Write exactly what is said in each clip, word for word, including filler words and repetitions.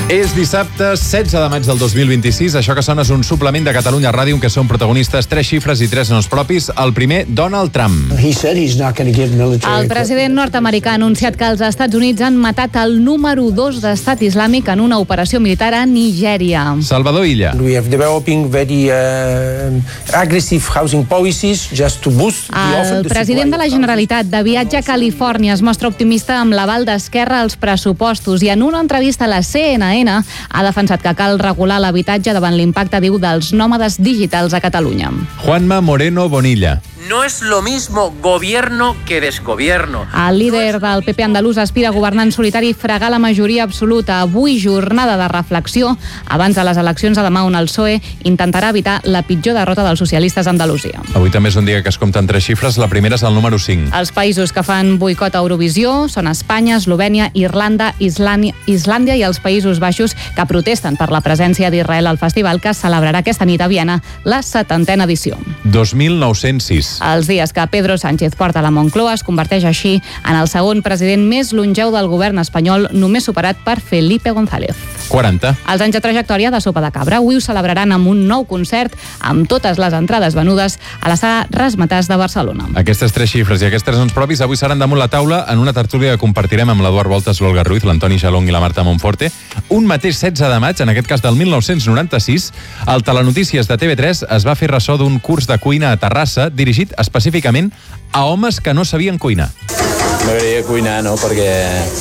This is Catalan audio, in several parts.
És dissabte, setze de maig del dos mil vint-i-sis. Això que sona és un suplement de Catalunya Ràdio en què són protagonistes tres xifres i tres noms propis. El primer, Donald Trump. El president nord-americà ha anunciat que els Estats Units han matat el número dos d'estat islàmic en una operació militar a Nigèria. Salvador Illa. We have developing very uh, aggressive housing policies just to boost the offer. El president de la Generalitat de viatge a Califòrnia es mostra optimista amb l'aval d'Esquerra als pressupostos i en una entrevista a la C N N ha defensat que cal regular l'habitatge davant l'impacte, diu, dels nòmades digitals a Catalunya. Juanma Moreno Bonilla. No es lo mismo gobierno que desgobierno. El líder del P P andalús aspira a governar en solitari i fregar la majoria absoluta. Avui, jornada de reflexió abans de les eleccions de demà, on el P S O E intentarà evitar la pitjor derrota dels socialistes a Andalusia. Avui també és un dia que es compten tres xifres. La primera és el número cinc. Els països que fan boicot a Eurovisió són Espanya, Eslovènia, Irlanda, Islàndia, Islàndia i els Països Baixos, que protesten per la presència d'Israel al festival que celebrarà aquesta nit a Viena la setantena edició. dos mil nou-cents sis. Els dies que Pedro Sánchez porta a la Moncloa es converteix així en el segon president més longeu del govern espanyol, només superat per Felipe González. quaranta. Els anys de trajectòria de Sopa de Cabra avui ho celebraran amb un nou concert amb totes les entrades venudes a la sala Razzmatazz de Barcelona. Aquestes tres xifres i aquests tres noms propis avui seran damunt la taula en una tertúlia que compartirem amb l'Eduard Voltas, l'Olga Ruiz, l'Antoni Xalong i la Marta Monforte. Un mateix setze de maig, en aquest cas del mil nou-cents noranta-sis, el Telenotícies de T V tres es va fer ressò d'un curs de cuina a Terrassa dirigit específicament a homes que no sabien cuinar. M'agradaria cuinar, no?, perquè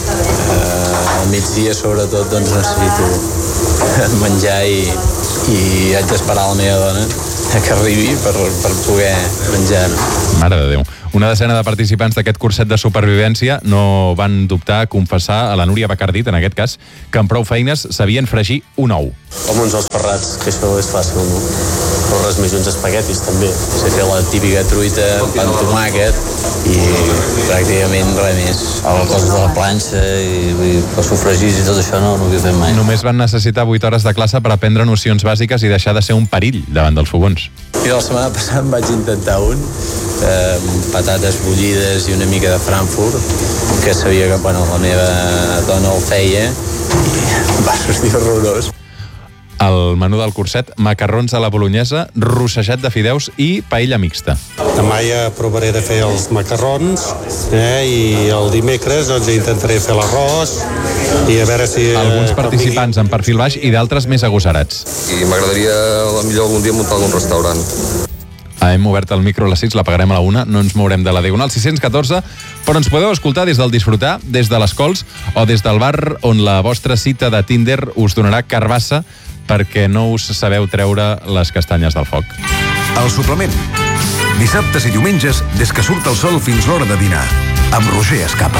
eh, al migdia, sobretot, doncs necessito menjar i, i haig d'esperar la meva dona que arribi per, per poder menjar. Mare de Déu. Una decena de participants d'aquest curset de supervivència no van dubtar a confessar a la Núria Bacardit, en aquest cas, que amb prou feines sabien fregir un ou. Com uns ous ferrats, que això és fàcil, no? Però res més uns espaguetis, també. Sé fer la típica truita amb pa amb tomàquet i pràcticament res més. Alguna cosa de la planxa i, i els sofregits i tot això no, no ho havia fet mai. Només van necessitar vuit hores de classe per aprendre nocions bàsiques i deixar de ser un perill davant dels fogons. I la setmana passada em vaig intentar un, eh, patates bullides i una mica de Frankfurt, que sabia que, bueno, la meva dona el feia i va sortir horrorós. El menú del curset, macarrons a la bolognesa, rossejat de fideus i paella mixta. Demà ja provaré de fer els macarrons eh, i el dimecres doncs, intentaré fer l'arròs i a veure si... Alguns participants en perfil baix i d'altres més agosarats. I m'agradaria, a la millor, algun dia muntar algun restaurant. Hem obert el micro a les sis, la pagarem a la una, no ens mourem de la Diagonal sis-cents catorze, però ens podeu escoltar des del Disfrutar, des de les Cols o des del bar on la vostra cita de Tinder us donarà carbassa perquè no us sabeu treure les castanyes del foc. El suplement. Dissabtes i diumenges, des que surt el sol fins l'hora de dinar, amb Roger Escapa.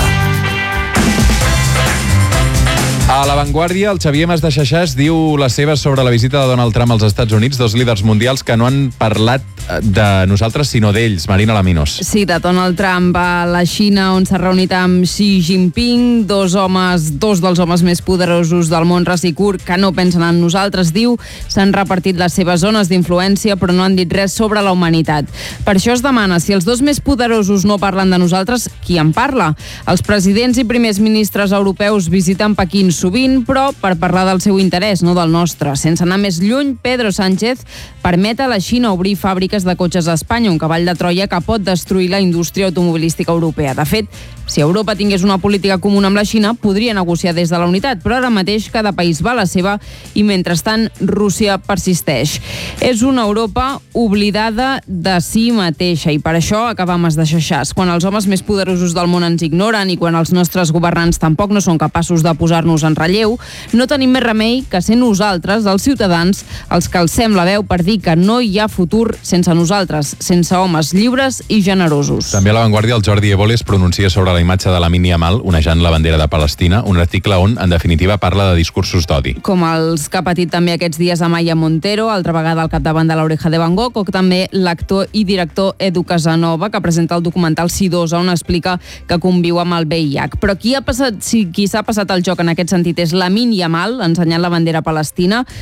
A La Vanguardia, el Xavier Mas de Xaxàs diu les seves sobre la visita de Donald Trump als Estats Units, dos líders mundials que no han parlat de nosaltres, sinó d'ells. Marina Laminos. Sí, de Donald Trump a la Xina, on s'ha reunit amb Xi Jinping, dos homes, dos dels homes més poderosos del món, ras i curt, que no pensen en nosaltres, diu, s'han repartit les seves zones d'influència, però no han dit res sobre la humanitat. Per això es demana, si els dos més poderosos no parlen de nosaltres, qui en parla? Els presidents i primers ministres europeus visiten Pequín sovint, però per parlar del seu interès, no del nostre. Sense anar més lluny, Pedro Sánchez permet a la Xina obrir fàbriques de cotxes a Espanya, un cavall de Troia que pot destruir la indústria automobilística europea. De fet, si Europa tingués una política comuna amb la Xina, podria negociar des de la unitat, però ara mateix cada país va a la seva i, mentrestant, Rússia persisteix. És una Europa oblidada de si mateixa i per això acabam de xaxàs. Quan els homes més poderosos del món ens ignoren i quan els nostres governants tampoc no són capaços de posar-nos en relleu, no tenim més remei que ser nosaltres, els ciutadans, els que alcem la veu per dir que no hi ha futur sense nosaltres, sense homes lliures i generosos. També a La Vanguardia el Jordi Évole es pronuncia sobre la imatge de Lamine Yamal onejant la bandera de Palestina, un article on, en definitiva, parla de discursos d'odi. Com els que ha patit també aquests dies Amaya Montero, altra vegada al capdavant de l'Oreja de Van Gogh, o també l'actor i director Edu Casanova, que presenta el documental Sidosa, on explica que conviu amb el V I H. Però qui ha passat, si qui s'ha passat el joc en aquest sentit és Lamine Yamal, ensenyant la bandera palestina.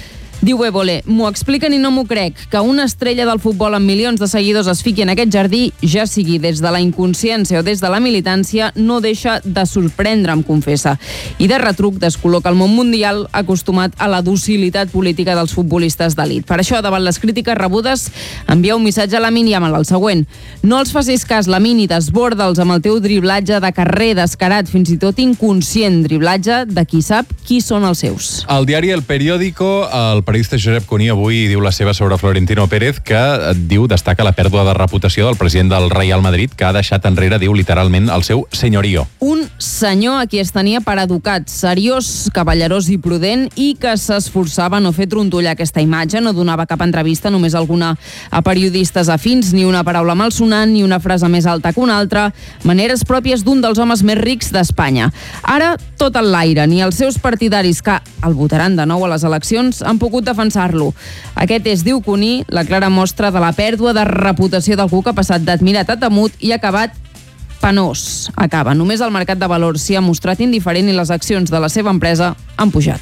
Diu Évole, m'ho expliquen i no m'ho crec, que una estrella del futbol amb milions de seguidors es fiqui en aquest jardí, ja sigui des de la inconsciència o des de la militància, no deixa de sorprendre'm, confessa. I de retruc descol·loca el món mundial acostumat a la docilitat política dels futbolistes d'elit. Per això, davant les crítiques rebudes, envia un missatge a Lamine Yamal, el següent. No els facis cas, Lamine, i desborda'ls amb el teu driblatge de carrer, descarat, fins i tot inconscient, driblatge de qui sap qui són els seus. Al diari El Periódico, el periodista Josep Cuní avui diu la seva sobre Florentino Pérez, que diu destaca la pèrdua de reputació del president del Real Madrid, que ha deixat enrere, diu literalment, el seu senyorio. Un senyor a qui es tenia per educat, seriós, cavallerós i prudent, i que s'esforçava a no fer trontollar aquesta imatge, no donava cap entrevista, només alguna a periodistes afins, ni una paraula malsonant, ni una frase més alta que una altra, maneres pròpies d'un dels homes més rics d'Espanya. Ara, tot en l'aire, ni els seus partidaris, que el votaran de nou a les eleccions, han pogut defensar-lo. Aquest és, diu Cuní, la clara mostra de la pèrdua de reputació d'algú que ha passat d'admirat a temut i ha acabat penós. Acaba. Només el mercat de valors s'hi ha mostrat indiferent i les accions de la seva empresa han pujat.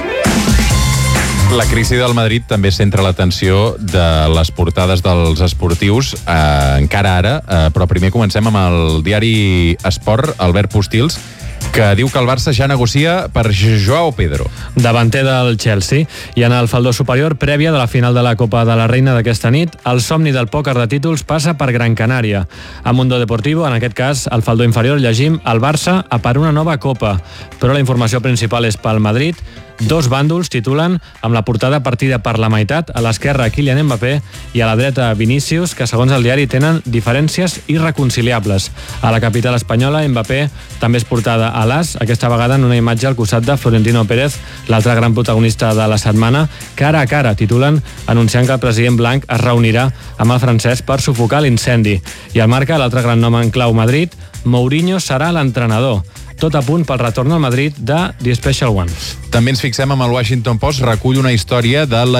La crisi del Madrid també centra l'atenció de les portades dels esportius, eh, encara ara, eh, però primer comencem amb el diari Esport, Albert Postils, que diu que el Barça ja negocia per Joao Pedro. Davanter del Chelsea. I en el faldó superior, prèvia de la final de la Copa de la Reina d'aquesta nit, el somni del pòquer de títols passa per Gran Canària. A Mundo Deportivo, en aquest cas, al faldó inferior, llegim el Barça a per una nova Copa. Però la informació principal és pel Madrid. Dos bàndols titulen amb la portada partida per la meitat, a l'esquerra Kylian Mbappé i a la dreta Vinícius, que segons el diari tenen diferències irreconciliables. A la capital espanyola, Mbappé també és portada a l'As, aquesta vegada en una imatge al costat de Florentino Pérez, l'altre gran protagonista de la setmana, cara a cara, titulen, anunciant que el president blanc es reunirà amb el francès per sufocar l'incendi. I al marca l'altre gran nom en clau Madrid, Mourinho serà l'entrenador. Tot a punt pel retorn al Madrid de The Special One. També ens fixem amb el Washington Post, recull una història de la